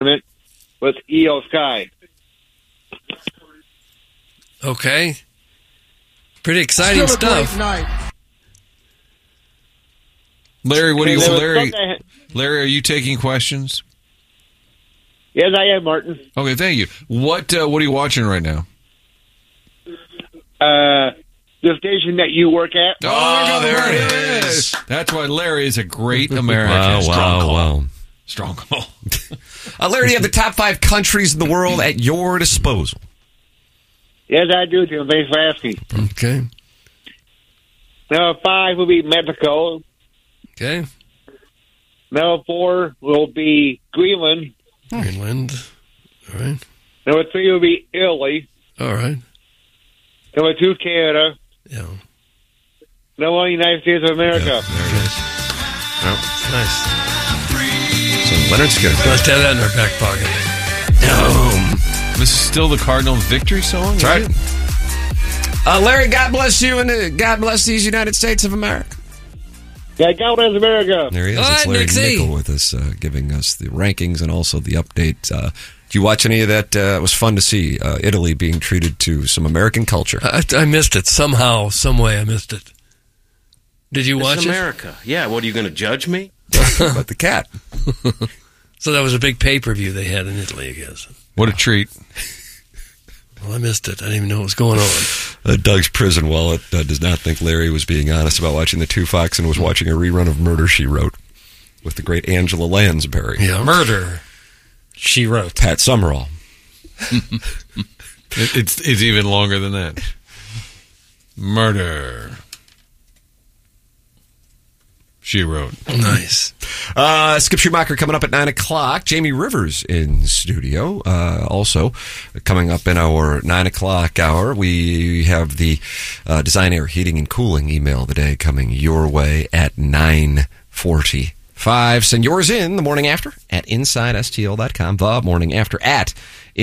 with EO Sky. Okay. Pretty exciting stuff. Larry, Larry, are you taking questions? Yes, I am, Martin. Okay, thank you. What are you watching right now? The station that you work at. Oh, there it is. That's why Larry is a great American. Wow. Strong call. Larry, you have the top 5 countries in the world at your disposal. Yes, I do, Tim. Thanks for asking. Okay. Number 5 will be Mexico. Okay. Number 4 will be Greenland. Greenland. All right. Number 3 will be Italy. All right. Number 2, Canada. Yeah. Number 1, United States of America. Yeah, there it is. Oh, Nice. so Leonard's good. Let's have that in our back pocket. This is still the Cardinal victory song? That's right. Larry, God bless you, and God bless these United States of America. Yeah, God bless America. There he is. All It's right, Larry Nixie. Nickel with us, giving us the rankings and also the update. Did you watch any of that? It was fun to see Italy being treated to some American culture. I missed it. Somehow, some way I missed it. Did you watch It's America. Yeah, what, are you going to judge me? About the cat. So that was a big pay-per-view they had in Italy, I guess. What a treat. Well, I missed it. I didn't even know what was going on. Doug's prison wallet does not think Larry was being honest about watching the 2 Fox and was watching a rerun of Murder, She Wrote with the great Angela Lansbury. Yeah. Murder, She Wrote. Pat Summerall. It's even longer than that. Murder, She Wrote. Nice. Skip Schumacher coming up at 9 o'clock. Jamie Rivers in studio. Also, coming up in our 9 o'clock hour, we have the Design Air Heating and Cooling email of the day coming your way at 9:45. Send yours in the morning after at InsideSTL.com. The morning after at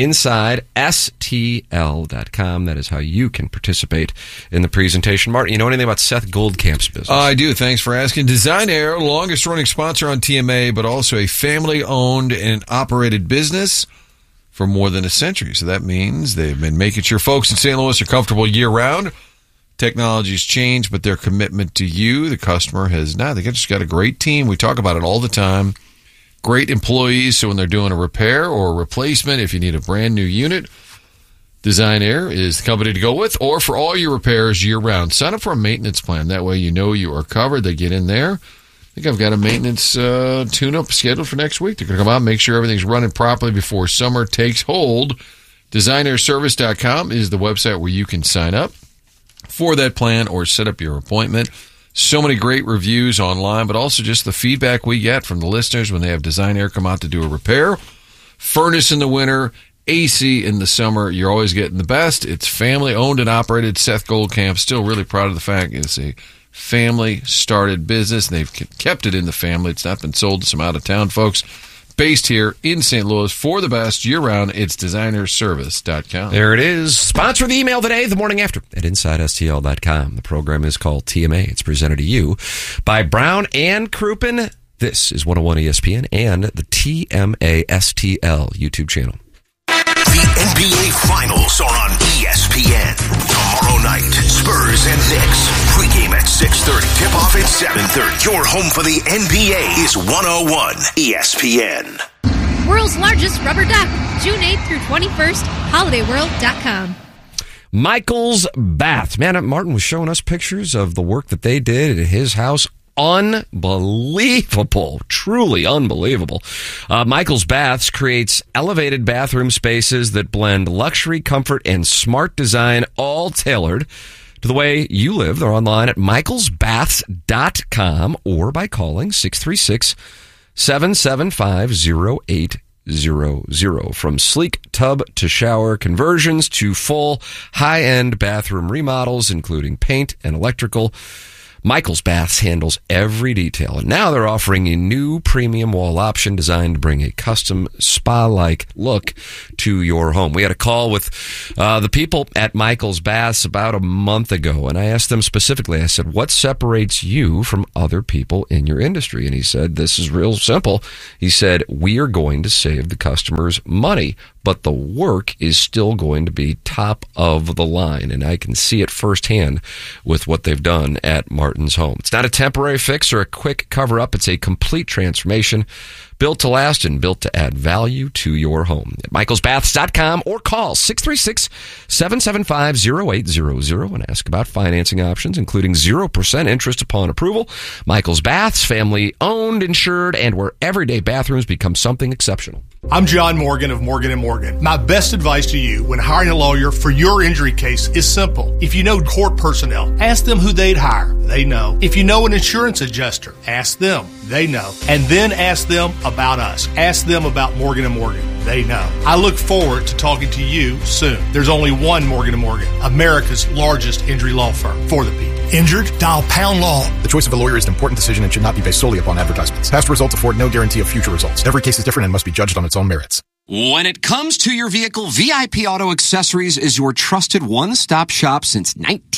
InsideSTL.com. That is how you can participate in the presentation. Martin, you know anything about Seth Goldcamp's business? I do. Thanks for asking. Design Air, longest running sponsor on TMA, but also a family owned and operated business for more than a century. So that means they've been making sure folks in St. Louis are comfortable year round. Technology's changed, but their commitment to you, the customer, has not. They just got a great team. We talk about it all the time. Great employees, so when they're doing a repair or a replacement, if you need a brand new unit, Design Air is the company to go with, or for all your repairs year-round. Sign up for a maintenance plan. That way you know you are covered. They get in there. I think I've got a maintenance tune-up scheduled for next week. They're going to come out and make sure everything's running properly before summer takes hold. DesignAirService.com is the website where you can sign up for that plan or set up your appointment. So many great reviews online, but also just the feedback we get from the listeners when they have Design Air come out to do a repair. Furnace in the winter, AC in the summer. You're always getting the best. It's family owned and operated. Seth Goldcamp, still really proud of the fact it's a family started business. They've kept it in the family. It's not been sold to some out of town folks. Based here in St. Louis for the best year-round. It's DesignerService.com. There it is. Sponsor of the email today, the morning after at InsideSTL.com. The program is called TMA. It's presented to you by Brown and Crouppen. This is 101 ESPN and the TMA STL YouTube channel. The NBA Finals are on ESPN. Tomorrow night, Spurs and Knicks. Pre-game at 6:30. Tip-off at 7:30. Your home for the NBA is 101 ESPN. World's largest rubber duck. June 8th through 21st. HolidayWorld.com. Michael's Bath. Man, Martin was showing us pictures of the work that they did at his house. Unbelievable. Truly unbelievable. Michael's Baths creates elevated bathroom spaces that blend luxury, comfort, and smart design, all tailored to the way you live. They're online at michaelsbaths.com or by calling 636-775-0800. From sleek tub to shower conversions to full high-end bathroom remodels, including paint and electrical. Michael's Baths handles every detail, and now they're offering a new premium wall option designed to bring a custom spa-like look to your home. We had a call with the people at Michael's Baths about a month ago, and I asked them specifically, I said, what separates you from other people in your industry? And he said, this is real simple. He said, we are going to save the customers money, but the work is still going to be top of the line. And I can see it firsthand with what they've done at Martin's Home. It's not a temporary fix or a quick cover-up. It's a complete transformation, built to last and built to add value to your home. At michaelsbaths.com or call 636-775-0800 and ask about financing options, including 0% interest upon approval. Michael's Baths, family owned, insured, and where everyday bathrooms become something exceptional. I'm John Morgan of Morgan & Morgan. My best advice to you when hiring a lawyer for your injury case is simple. If you know court personnel, ask them who they'd hire. They know. If you know an insurance adjuster, ask them. They know. And then ask them about us. Ask them about Morgan & Morgan. They know. I look forward to talking to you soon. There's only one Morgan & Morgan, America's largest injury law firm for the people. Injured? Dial pound law. The choice of a lawyer is an important decision and should not be based solely upon advertisements. Past results afford no guarantee of future results. Every case is different and must be judged on its own merits. When it comes to your vehicle, VIP Auto Accessories is your trusted one-stop shop since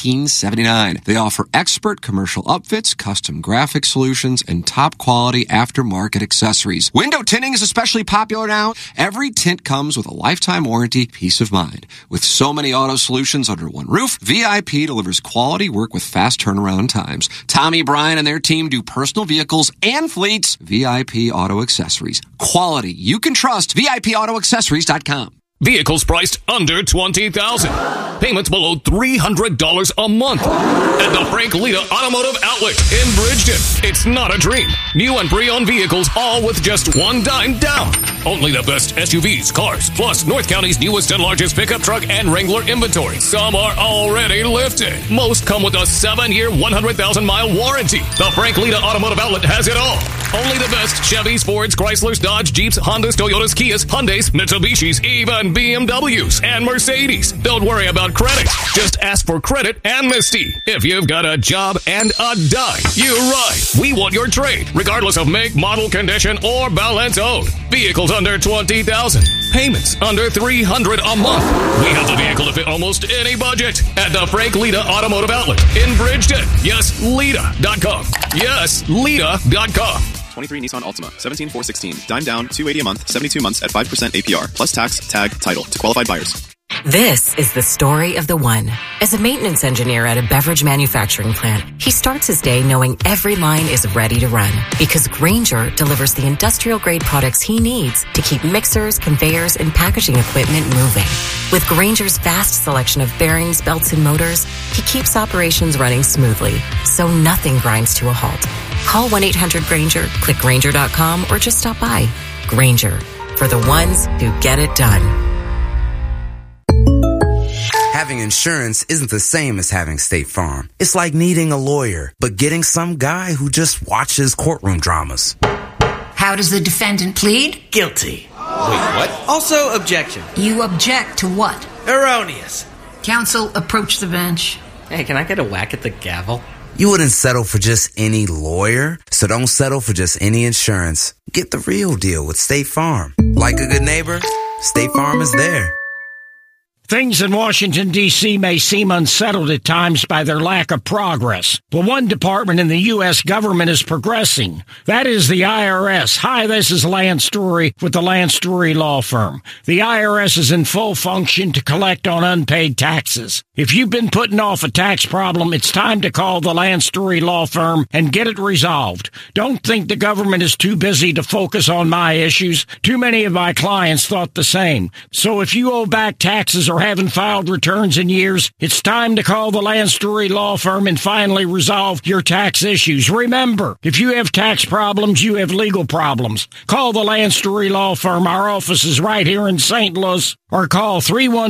1979. They offer expert commercial upfits, custom graphic solutions, and top-quality aftermarket accessories. Window tinting is especially popular now. Every tint comes with a lifetime warranty, peace of mind. With so many auto solutions under one roof, VIP delivers quality work with fast turnaround times. Tommy, Brian, and their team do personal vehicles and fleets. VIP Auto Accessories. Quality you can trust. VIPAutoAccessories.com. Vehicles priced under $20,000. Payments below $300 a month. At the Frank Lita Automotive Outlet in Bridgeton. It's not a dream. New and pre-owned vehicles, all with just $1 down. Only the best SUVs, cars, plus North County's newest and largest pickup truck and Wrangler inventory. Some are already lifted. Most come with a 7-year, 100,000-mile warranty. The Frank Lita Automotive Outlet has it all. Only the best Chevys, Fords, Chryslers, Dodge, Jeeps, Hondas, Toyotas, Kias, Hyundais, Mitsubishis, even BMWs and Mercedes. Don't worry about credit. Just ask for credit amnesty. If you've got a job and a dime, you ride. We want your trade, regardless of make, model, condition, or balance owed. Vehicles under $20,000. Payments under $300 a month. We have the vehicle to fit almost any budget at the Frank Lita Automotive Outlet in Bridgeton. Yes, Lita.com. Yes, Lita.com. 23 Nissan Altima, 17,416. Dime down, $280 a month, 72 months at 5% APR, plus tax, tag, title to qualified buyers. This is the story of the one. As a maintenance engineer at a beverage manufacturing plant, he starts his day knowing every line is ready to run because Grainger delivers the industrial-grade products he needs to keep mixers, conveyors, and packaging equipment moving. With Grainger's vast selection of bearings, belts, and motors, he keeps operations running smoothly, so nothing grinds to a halt. Call 1-800-GRAINGER, click Grainger.com, or just stop by. Grainger, for the ones who get it done. Having insurance isn't the same as having State Farm. It's like needing a lawyer, but getting some guy who just watches courtroom dramas. How does the defendant plead? Guilty. Wait, what? Also, objection. You object to what? Erroneous. Counsel, approach the bench. Hey, can I get a whack at the gavel? You wouldn't settle for just any lawyer, so don't settle for just any insurance. Get the real deal with State Farm. Like a good neighbor, State Farm is there. Things in Washington, D.C. may seem unsettled at times by their lack of progress. But one department in the U.S. government is progressing. That is the IRS. Hi, this is Lance Story with the Lance Story Law Firm. The IRS is in full function to collect on unpaid taxes. If you've been putting off a tax problem, it's time to call the Lance Story Law Firm and get it resolved. Don't think the government is too busy to focus on my issues. Too many of my clients thought the same. So if you owe back taxes or haven't filed returns in years, it's time to call the Lance Story Law Firm and finally resolve your tax issues. Remember, if you have tax problems, you have legal problems. Call the Lance Story Law Firm. Our office is right here in St. Louis. Or call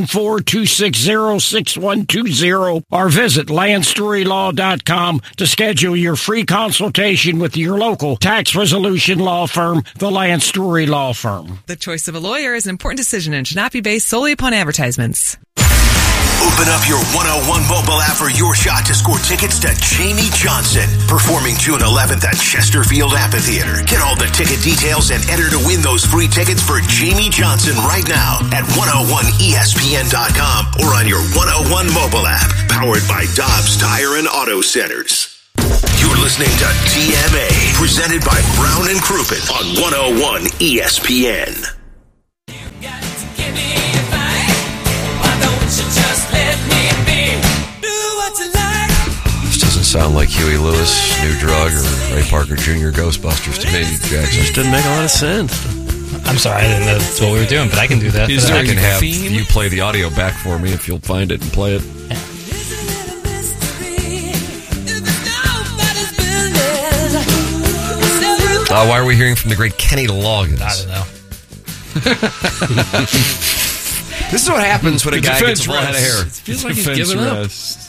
314-260-6120 or visit LanceStoryLaw.com to schedule your free consultation with your local tax resolution law firm, the Lance Story Law Firm. The choice of a lawyer is an important decision and should not be based solely upon advertisements. Open up your 101 mobile app for your shot to score tickets to Jamie Johnson, performing June 11th at Chesterfield Amphitheater. Get all the ticket details and enter to win those free tickets for Jamie Johnson right now at 101ESPN.com or on your 101 mobile app, powered by Dobbs Tire and Auto Centers. You're listening to TMA, presented by Brown and Crouppen on 101 ESPN. This doesn't sound like Huey Lewis' new drug or Ray Parker Jr. Ghostbusters to me, Jackson. Just didn't make a lot of sense. I'm sorry, I didn't know that's what we were doing, but I can do that. I can have you play the audio back for me if you'll find it and play it. Yeah. Why are we hearing from the great Kenny Loggins? I don't know. This is what happens when a guy gets a full head of hair. It feels like he's giving up.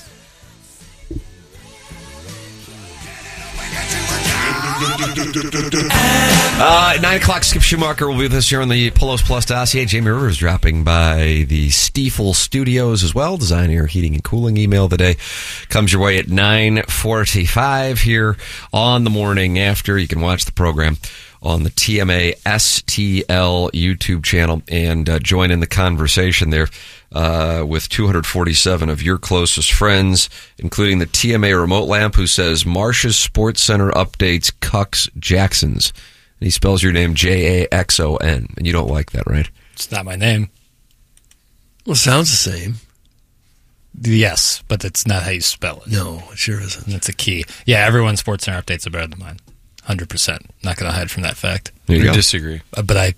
At 9 o'clock, Skip Schumacher will be with us here on the Polos Plus dossier. Jamie Rivers dropping by the Stiefel Studios as well. Design, Air, Heating, and Cooling email today comes your way at 9:45 here on the morning after. You can watch the program on the TMA STL YouTube channel and join in the conversation there with 247 of your closest friends, including the TMA remote lamp who says Marsh's Sports Center updates Cucks Jacksons. And he spells your name Jaxon. And you don't like that, right? It's not my name. Well, it sounds the same. Yes, but that's not how you spell it. No, it sure isn't. That's a key. Yeah, everyone's Sports Center updates are better than mine. 100%. Not going to hide from that fact. I disagree. But I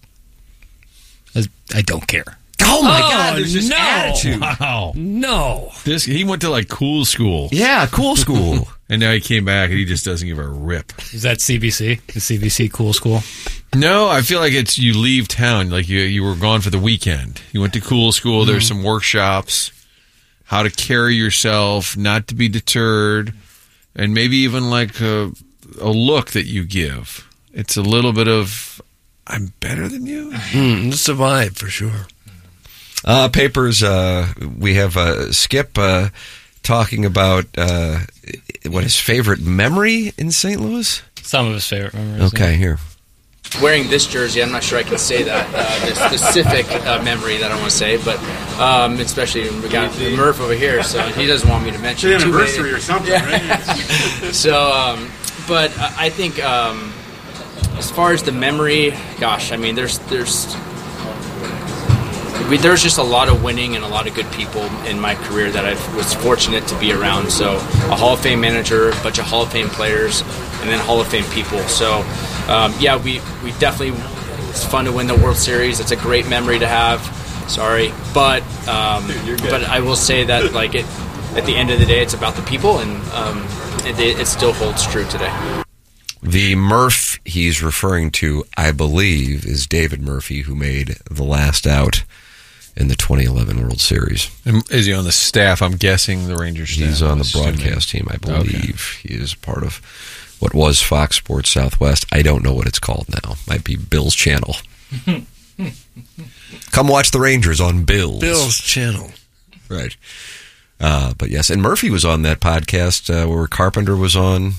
don't care. Oh my God! There's this attitude. Wow. No. He went to like cool school. Yeah, cool school. And now he came back and he just doesn't give a rip. Is that CBC? Is CBC cool school? No, I feel like it's you leave town, like you were gone for the weekend. You went to cool school. There's some workshops, how to carry yourself, not to be deterred, and maybe even like a look that you give. It's a little bit of, I'm better than you. It's a vibe for sure. Papers, we have Skip talking about what his favorite memory in St. Louis? Some of his favorite memories. Okay, here. Wearing this jersey, I'm not sure I can say that, the specific memory that I want to say, but especially we got Murph over here, so he doesn't want me to mention it's an anniversary or something, right? So, but I think as far as the memory, gosh, I mean, there's just a lot of winning and a lot of good people in my career that I was fortunate to be around. So a Hall of Fame manager, a bunch of Hall of Fame players, and then Hall of Fame people. So, we definitely, it's fun to win the World Series. It's a great memory to have. Sorry. But I will say that, like, at the end of the day, it's about the people, and it still holds true today. The Murph he's referring to, I believe, is David Murphy, who made the last out in the 2011 World Series. And is he on the staff? I'm guessing the Rangers staff. He's on the broadcast team, I believe. Okay. He is part of what was Fox Sports Southwest. I don't know what it's called now. Might be Bill's channel. Come watch the Rangers on Bill's channel. Right. But yes, and Murphy was on that podcast where Carpenter was on.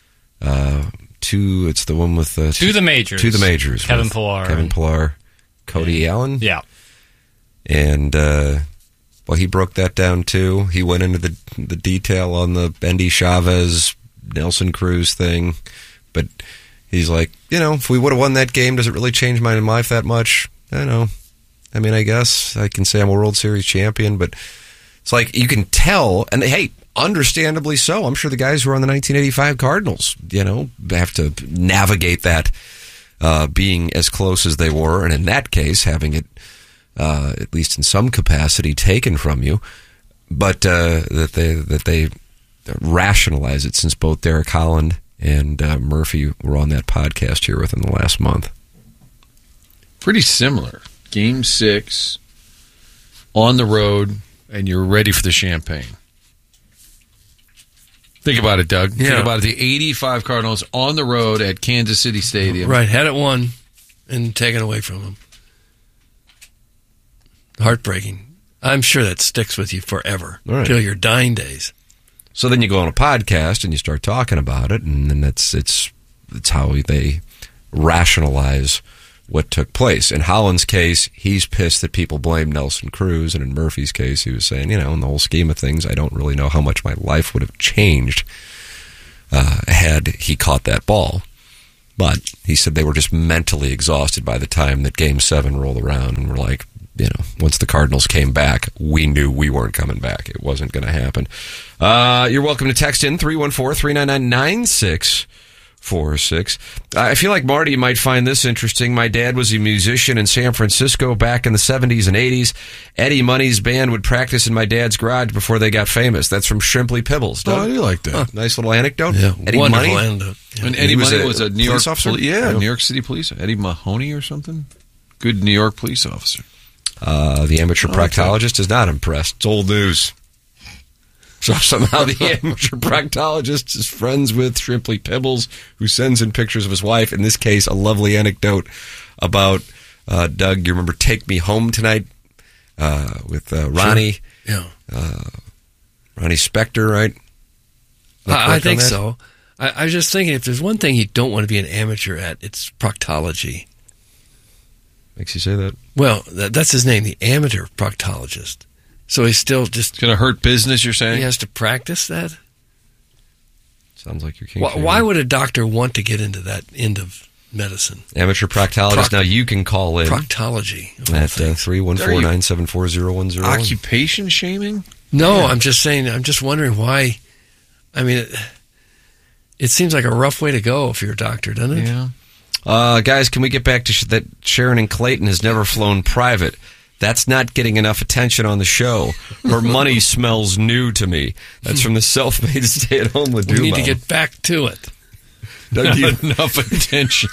It's the one with To the Majors. To the Majors. Kevin Pillar. Cody Allen. Yeah. And he broke that down too. He went into the detail on the Endy Chavez, Nelson Cruz thing, but he's like, if we would have won that game, does it really change my life that much? I don't know. I mean, I guess I can say I'm a World Series champion, but it's like you can tell, and hey, understandably so. I'm sure the guys who are on the 1985 Cardinals, have to navigate that being as close as they were, and in that case, having it at least in some capacity taken from you, but that they rationalize it, since both Derek Holland and Murphy were on that podcast here within the last month. Pretty similar. Game 6, on the road, and you're ready for the champagne. Think about it, Doug. Yeah. Think about it. The 85 Cardinals on the road at Kansas City Stadium. Right, had it won and taken away from them. Heartbreaking. I'm sure that sticks with you forever, All right. till your dying days. So then you go on a podcast and you start talking about it, and then it's how they rationalize what took place. In Holland's case, he's pissed that people blame Nelson Cruz, and in Murphy's case, he was saying, in the whole scheme of things, I don't really know how much my life would have changed had he caught that ball. But he said they were just mentally exhausted by the time that Game 7 rolled around, and were like, once the Cardinals came back, we knew we weren't coming back. It wasn't going to happen. You're welcome to text in 314-399-9646. I feel like Marty might find this interesting. My dad was a musician in San Francisco back in the 70s and 80s. Eddie Money's band would practice in my dad's garage before they got famous. That's from Shrimply Pibbles. Oh, I do like that. Nice little anecdote. Yeah, Eddie wonderful Money? anecdote. Yeah. And Eddie Money was a New York police officer? New York City police. Eddie Mahoney or something? Good New York police officer. The amateur proctologist is not impressed. It's old news. So somehow the amateur proctologist is friends with Shrimply Pibbles, who sends in pictures of his wife. In this case, a lovely anecdote about, Doug, you remember Take Me Home Tonight with Ronnie? Sure. Yeah. Ronnie Spector, right? I think so. I was just thinking, if there's one thing you don't want to be an amateur at, it's proctology. Makes you say that? Well, that's his name, the amateur proctologist. So he's still just... going to hurt business, you're saying? He has to practice that? Sounds like you're kinky. Why would a doctor want to get into that end of medicine? Amateur proctologist. Now you can call in. Proctology. At 314-974-0101. Occupation shaming? No, I'm just saying, I'm just wondering why. I mean, it seems like a rough way to go if you're a doctor, doesn't it? Yeah. Guys, can we get back to that Sharon and Clayton has never flown private? That's not getting enough attention on the show. Her money smells new to me. That's from the self-made stay-at-home Ledoux. We need to get back to it. Not enough attention.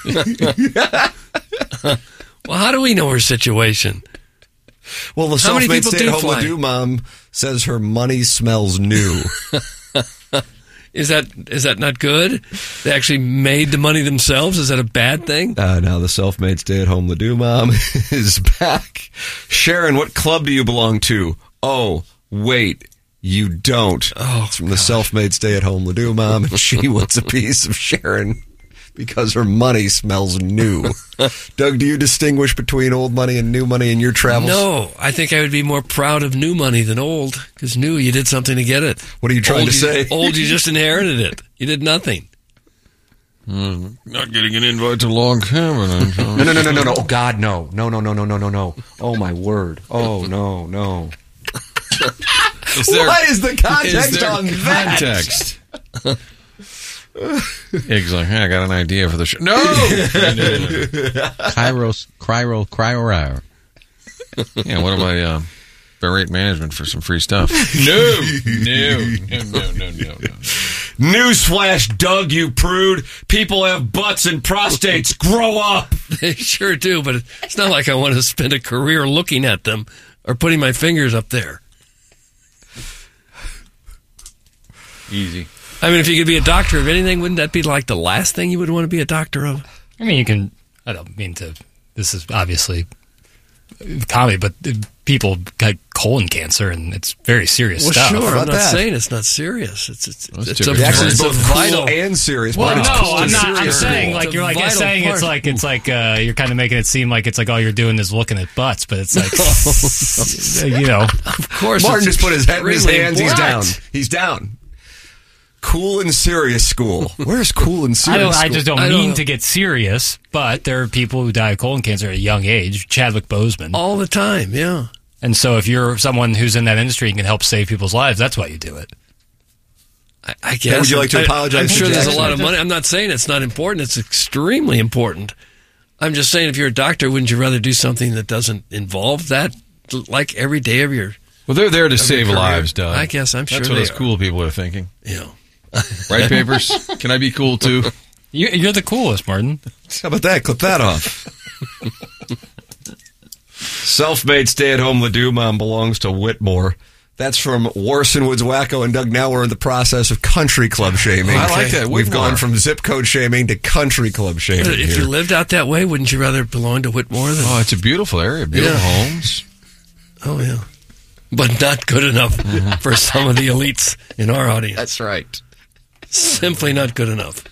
Well, how do we know her situation? Well, the How many self-made people do stay-at-home fly? Ledoux mom says her money smells new. Is that not good? They actually made the money themselves? Is that a bad thing? Now the self-made stay-at-home Ledoux mom is back. Sharon, what club do you belong to? Oh, wait, you don't. Oh, it's from the self-made stay-at-home Ledoux mom, and she wants a piece of Sharon because her money smells new. Doug, do you distinguish between old money and new money in your travels? No, I think I would be more proud of new money than old, because new, you did something to get it. What are you trying to say? Old, you just inherited it. You did nothing. Not getting an invite to Long Cabin. No. Oh, God, no. No. Oh, my word. Oh, no. What is the context on that? Context. Egg's like, hey, I got an idea for the show. No! Cryo. Yeah, what about berate management for some free stuff? No. Newsflash, Doug, you prude. People have butts and prostates. Grow up. They sure do, but it's not like I want to spend a career looking at them or putting my fingers up there. Easy. I mean, if you could be a doctor of anything, wouldn't that be like the last thing you would want to be a doctor of? I mean, you can. I don't mean to. This is obviously comedy, but people got colon cancer, and it's very serious stuff. Sure, I'm not saying it's not serious. It's both vital and serious. Well, It's no, cool I'm and not. I'm serious. saying like It's a you're like vital saying part. it's like you're kind of making it seem like it's like all you're doing is looking at butts, but it's like of course. Martin just put his head in his extremely hands. He's down. important. He's down. Cool and serious school. Where's cool and serious? I just don't mean to get serious, but there are people who die of colon cancer at a young age. Chadwick Boseman. All the time, yeah. And so if you're someone who's in that industry and can help save people's lives, that's why you do it. I guess. Would you like to apologize I'm to sure there's a Jackson? lot of money. I'm not saying it's not important. It's extremely important. I'm just saying if you're a doctor, wouldn't you rather do something that doesn't involve that, like every day of your... Well, they're there to every save career? lives, Doug. I guess I'm sure That's what they those are. cool people are thinking. Yeah. Right, Papers? Can I be cool, too? You're the coolest, Martin. How about that? Clip that off. Self-made stay-at-home Ledoux mom belongs to Whitmore. That's from Warson Woods Wacko and Doug. Now we're in the process of country club shaming. I like that. We've Whitmore. gone from zip code shaming to country club shaming. But if here. you lived out that way, wouldn't you rather belong to Whitmore than... Oh, it's a beautiful area. Beautiful homes. Oh, yeah. but not good enough for some of the elites in our audience. That's right. Simply not good enough.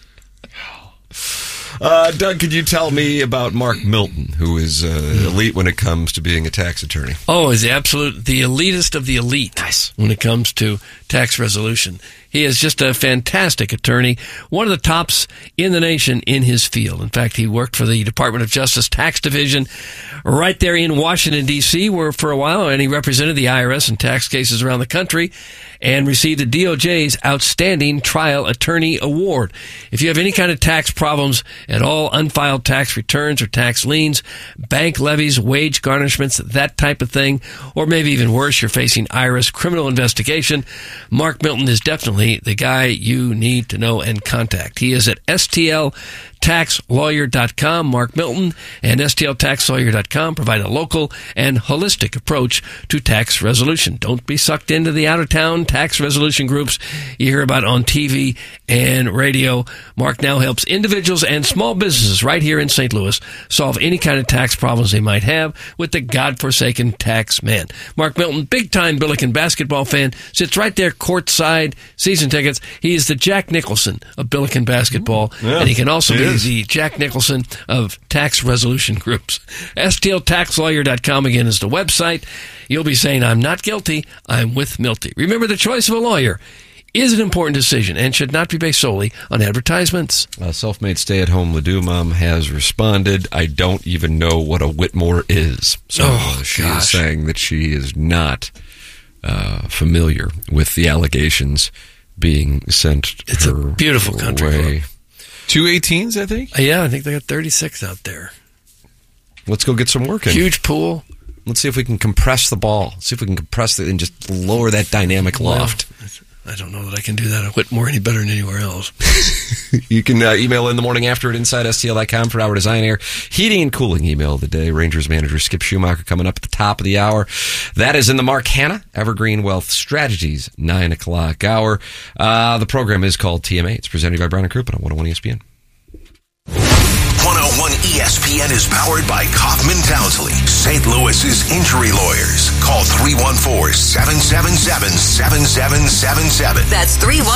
Doug, could you tell me about Mark Milton, who is elite when it comes to being a tax attorney? Oh, is the elitist of the elite. Nice. When it comes to tax resolution. He is just a fantastic attorney, one of the tops in the nation in his field. In fact, he worked for the Department of Justice Tax Division right there in Washington, D.C., where for a while, and he represented the IRS in tax cases around the country and received the DOJ's Outstanding Trial Attorney Award. If you have any kind of tax problems at all, unfiled tax returns or tax liens, bank levies, wage garnishments, that type of thing, or maybe even worse, you're facing IRS criminal investigation, Mark Milton is definitely the guy you need to know and contact. He is at stltaxlawyer.com. Mark Milton and stltaxlawyer.com provide a local and holistic approach to tax resolution. Don't be sucked into the out-of-town tax resolution groups you hear about on TV and radio. Mark now helps individuals and small businesses right here in St. Louis solve any kind of tax problems they might have with the godforsaken tax man. Mark Milton, big-time Billiken basketball fan, sits right there courtside, season tickets. He is the Jack Nicholson of Billiken basketball, and he can also be the Jack Nicholson of tax resolution groups. stltaxlawyer.com again is the website. You'll be saying, I'm not guilty, I'm with Milty. Remember, the choice of a lawyer is an important decision and should not be based solely on advertisements. Self-made stay-at-home Ledoux mom has responded, I don't even know what a Whitmore is. So she is saying that she is not familiar with the allegations being sent It's a beautiful country club. 2 18s, I think? Yeah, I think they got 36 out there. Let's go get some work in. Huge pool. Let's see if we can compress the ball. See if we can compress it and just lower that dynamic loft. I don't know that I can do that at Whitmore any better than anywhere else. You can email in the morning after at InsideSTL.com for our Design Air Heating and Cooling email of the day. Rangers manager Skip Schumacher coming up at the top of the hour. That is in the Mark Hanna Evergreen Wealth Strategies 9 o'clock hour. The program is called TMA. It's presented by Brown & Crouppen on 101 ESPN. 101 ESPN is powered by Kaufman Townsley, St. Louis's injury lawyers. Call 314-777-7777. That's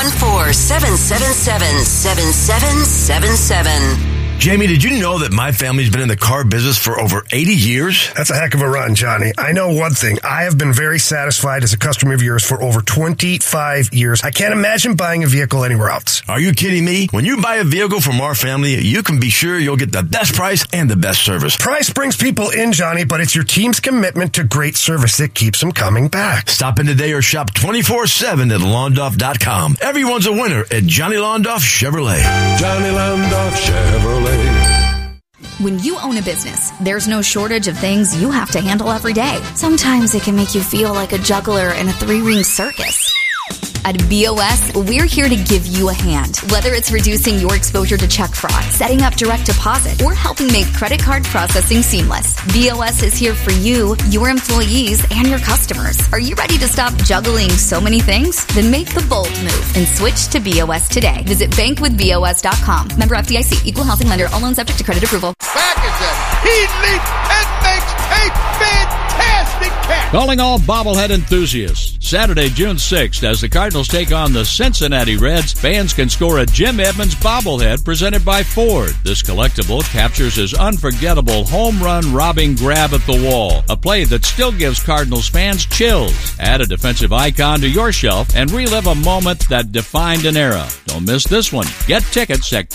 314-777-7777. Jamie, did you know that my family's been in the car business for over 80 years? That's a heck of a run, Johnny. I know one thing. I have been very satisfied as a customer of yours for over 25 years. I can't imagine buying a vehicle anywhere else. Are you kidding me? When you buy a vehicle from our family, you can be sure you'll get the best price and the best service. Price brings people in, Johnny, but it's your team's commitment to great service that keeps them coming back. Stop in today or shop 24/7 at Londoff.com. Everyone's a winner at Johnny Londoff Chevrolet. Johnny Londoff Chevrolet. When you own a business, there's no shortage of things you have to handle every day. Sometimes it can make you feel like a juggler in a 3-ring circus. At BOS, we're here to give you a hand. Whether it's reducing your exposure to check fraud, setting up direct deposit, or helping make credit card processing seamless, BOS is here for you, your employees, and your customers. Are you ready to stop juggling so many things? Then make the bold move and switch to BOS today. Visit bankwithbos.com. Member FDIC, equal housing lender, all loans subject to credit approval. Back is it. He leaps and makes a fantastic catch. Calling all bobblehead enthusiasts. Saturday, June 6th, as the Cardinals take on the Cincinnati Reds, fans can score a Jim Edmonds bobblehead presented by Ford. This collectible captures his unforgettable home run robbing grab at the wall, a play that still gives Cardinals fans chills. Add a defensive icon to your shelf and relive a moment that defined an era. Don't miss this one. Get tickets at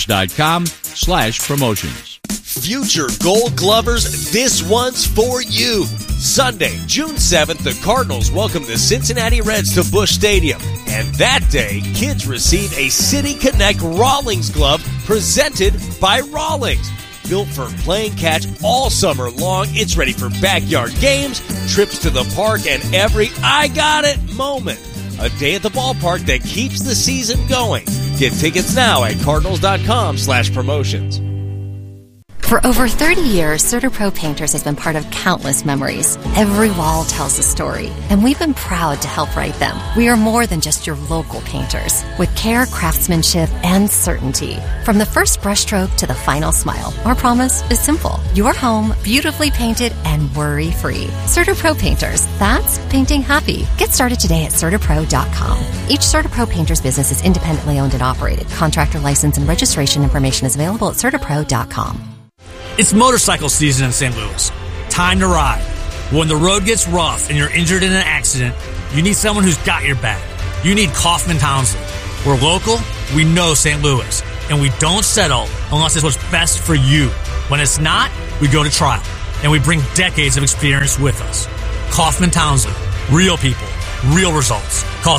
cardinals.com/promotions. Future Gold Glovers, this one's for you. Sunday, June 7th, the Cardinals welcome the Cincinnati Reds to Busch Stadium. And that day, kids receive a City Connect Rawlings glove presented by Rawlings. Built for playing catch all summer long, it's ready for backyard games, trips to the park, and every I got it moment. A day at the ballpark that keeps the season going. Get tickets now at cardinals.com/promotions. For over 30 years, CertaPro Painters has been part of countless memories. Every wall tells a story, and we've been proud to help write them. We are more than just your local painters, with care, craftsmanship, and certainty. From the first brushstroke to the final smile, our promise is simple. Your home, beautifully painted and worry-free. CertaPro Painters, that's painting happy. Get started today at CertaPro.com. Each CertaPro Painters business is independently owned and operated. Contractor license and registration information is available at CertaPro.com. It's motorcycle season in St. Louis. Time to ride. When the road gets rough and you're injured in an accident, you need someone who's got your back. You need Kaufman Townsend. We're local, we know St. Louis, and we don't settle unless it's what's best for you. When it's not, we go to trial, and we bring decades of experience with us. Kaufman Townsend. Real people. Real results. Call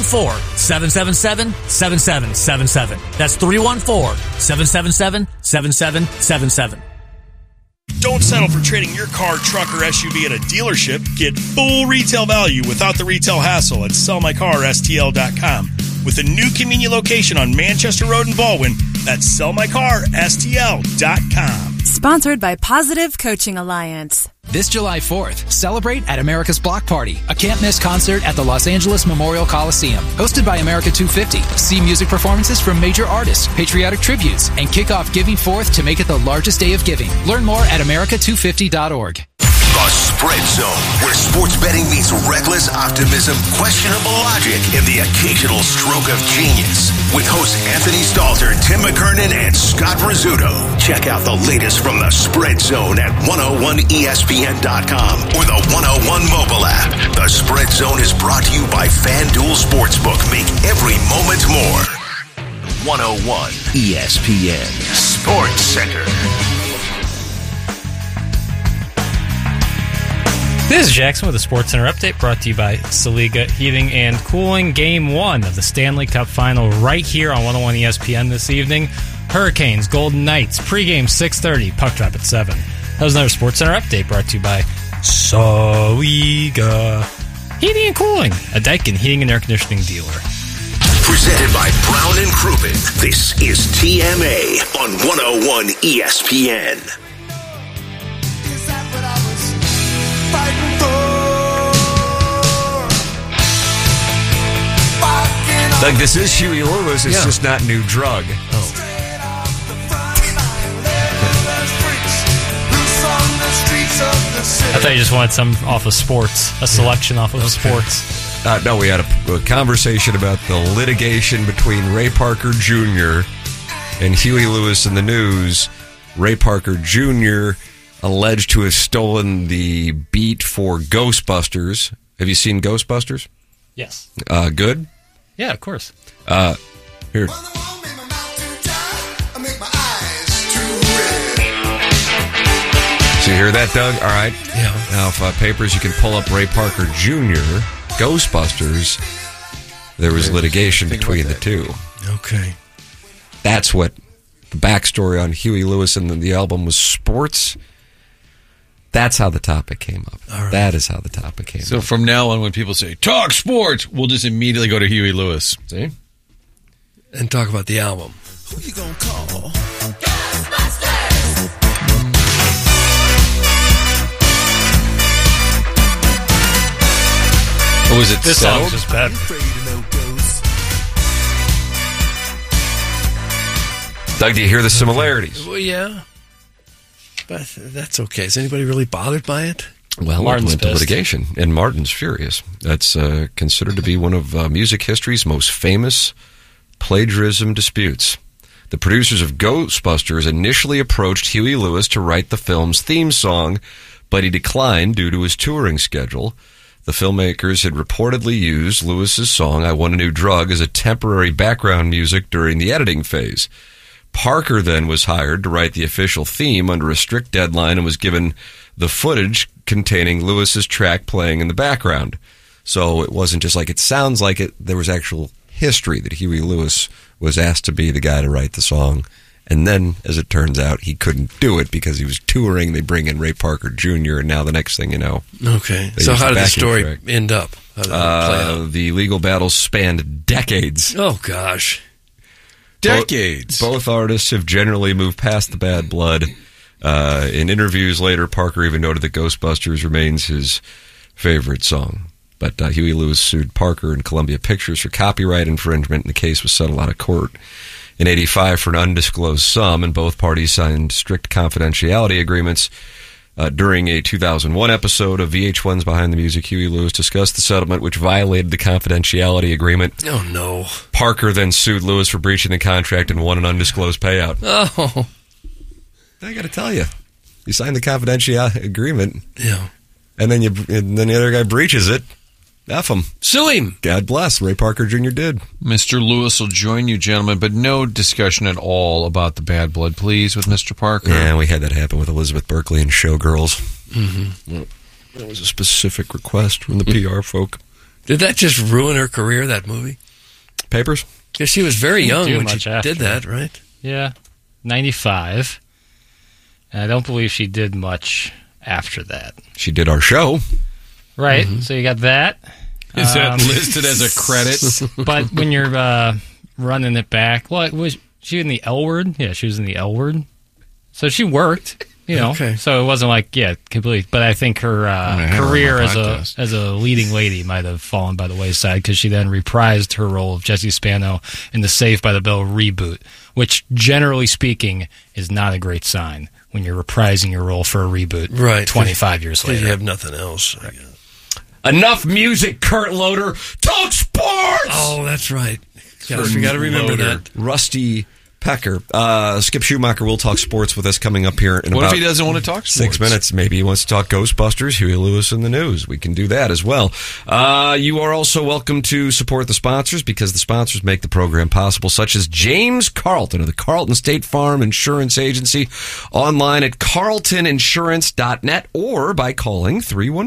314-777-7777. That's 314-777-7777. Don't settle for trading your car, truck, or SUV at a dealership. Get full retail value without the retail hassle at sellmycarstl.com. With a new convenient location on Manchester Road in Baldwin, that's sellmycarstl.com. Sponsored by Positive Coaching Alliance. This July 4th, celebrate at America's Block Party, a can't-miss concert at the Los Angeles Memorial Coliseum. Hosted by America 250. See music performances from major artists, patriotic tributes, and kick off Giving Forth to make it the largest day of giving. Learn more at america250.org. The Spread Zone, where sports betting meets reckless optimism, questionable logic, and the occasional stroke of genius. With hosts Anthony Stalter, Tim McKernan, and Scott Rizzuto. Check out the latest from the Spread Zone at 101ESPN.com or the 101 mobile app. The Spread Zone is brought to you by FanDuel Sportsbook. Make every moment more. 101 ESPN Sports Center. This is Jackson with a Sports Center update brought to you by Saliga Heating and Cooling. Game 1 of the Stanley Cup Final right here on 101 ESPN this evening. Hurricanes, Golden Knights, pregame 6:30, puck drop at 7. That was another Sports Center update brought to you by Saliga Heating and Cooling, a Daikin heating and air conditioning dealer. Presented by Brown and Crouppen. This is TMA on 101 ESPN. Doug, this is Huey Lewis. It's just not New Drug. I thought you just wanted some off of sports, a selection off of sports. No, we had a conversation about the litigation between Ray Parker Jr. and Huey Lewis in the News. Ray Parker Jr. alleged to have stolen the beat for Ghostbusters. Have you seen Ghostbusters? Yes. Good? Yeah, of course. Here. So you hear that, Doug? All right. Yeah. Now, if papers, you can pull up Ray Parker Jr., Ghostbusters. There was litigation between the two. Okay. That's what the backstory on Huey Lewis and the album was sports. That's how the topic came up. Right. That is how the topic came up. So from now on, when people say, talk sports, we'll just immediately go to Huey Lewis. See? And talk about the album. Who you gonna call? Or was it this settled? song's just bad. Doug, do you hear the similarities? Well, yeah. But that's okay. Is anybody really bothered by it? Well, Martin's it went to pissed. litigation, and Martin's furious. That's considered to be one of music history's most famous plagiarism disputes. The producers of Ghostbusters initially approached Huey Lewis to write the film's theme song, but he declined due to his touring schedule. The filmmakers had reportedly used Lewis's song, I Want a New Drug, as a temporary background music during the editing phase. Parker then was hired to write the official theme under a strict deadline and was given the footage containing Lewis's track playing in the background. So it wasn't just like it sounds like it. There was actual history that Huey Lewis was asked to be the guy to write the song. And then, as it turns out, he couldn't do it because he was touring. They bring in Ray Parker Jr., and now the next thing you know. Okay. So how did the story end up? How did it play out? The legal battles spanned decades. Oh, gosh. Decades. Both artists have generally moved past the bad blood. In interviews later, Parker even noted that Ghostbusters remains his favorite song. But Huey Lewis sued Parker and Columbia Pictures for copyright infringement, and the case was settled out of court in '85 for an undisclosed sum, and both parties signed strict confidentiality agreements. During a 2001 episode of VH1's Behind the Music, Huey Lewis discussed the settlement, which violated the confidentiality agreement. Oh, no. Parker then sued Lewis for breaching the contract and won an undisclosed payout. Oh. I got to tell you, you signed the confidentiality agreement. Yeah. And then the other guy breaches it. F him. Sue him. God bless. Ray Parker Jr. did. Mr. Lewis will join you, gentlemen, but no discussion at all about the bad blood, please, with Mr. Parker. Yeah, we had that happen with Elizabeth Berkley and Showgirls. Mm-hmm. That was a specific request from the PR folk. Did that just ruin her career, that movie? Papers? Yeah, she was very young when she did that, right? Yeah, 95. And I don't believe she did much after that. She did our show. Right, so you got that. Is that listed as a credit? But when you're running it back, was she in the L Word? Yeah, she was in the L Word. So she worked, Okay. So it wasn't like, complete. But I think her career as a leading lady might have fallen by the wayside because she then reprised her role of Jessie Spano in the Saved by the Bell reboot, which, generally speaking, is not a great sign when you're reprising your role for a reboot 25 years later. You have nothing else. Right. Enough music, Kurt Loder. Talk sports! Oh, that's right. You got to remember that. Rusty Pecker. Skip Schumacher will talk sports with us coming up here in what about if he doesn't want to talk sports? 6 minutes. Maybe he wants to talk Ghostbusters, Huey Lewis, and the news. We can do that as well. You are also welcome to support the sponsors because the sponsors make the program possible, such as James Carlton of the Carlton State Farm Insurance Agency, online at carltoninsurance.net or by calling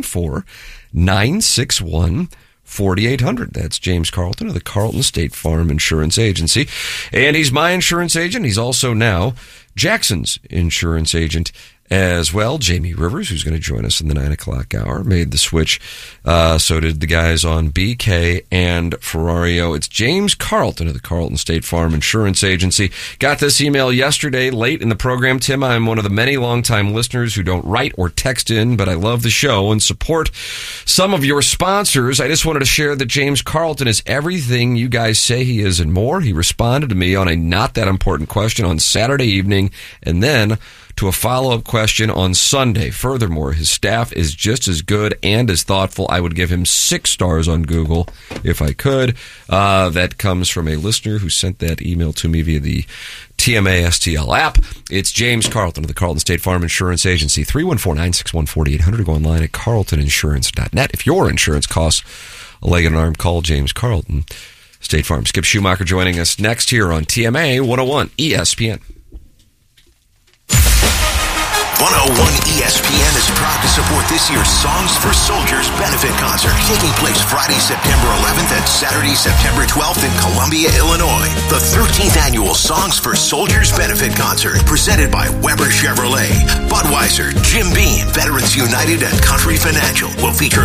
314-961-4800. That's James Carlton of the Carlton State Farm Insurance Agency. And he's my insurance agent. He's also now Jackson's insurance agent as well. Jamie Rivers, who's going to join us in the 9 o'clock hour, made the switch. So did the guys on BK and Ferrario. It's James Carlton of the Carlton State Farm Insurance Agency. Got this email yesterday late in the program. Tim, I'm one of the many longtime listeners who don't write or text in, but I love the show and support some of your sponsors. I just wanted to share that James Carlton is everything you guys say he is and more. He responded to me on a not that important question on Saturday evening and then to a follow-up question on Sunday. Furthermore, his staff is just as good and as thoughtful. I would give him 6 stars on Google if I could. That comes from a listener who sent that email to me via the TMA STL app. It's James Carlton of the Carlton State Farm Insurance Agency, 314-961-4800. Go online at carltoninsurance.net. If your insurance costs a leg and an arm, call James Carlton, State Farm. Skip Schumacher joining us next here on TMA 101 ESPN. 101 ESPN is proud to support this year's Songs for Soldiers benefit concert taking place Friday, September 11th and Saturday, September 12th in Columbia, Illinois. The 13th annual Songs for Soldiers benefit concert presented by Weber Chevrolet, Budweiser, Jim Beam, Veterans United, and Country Financial will feature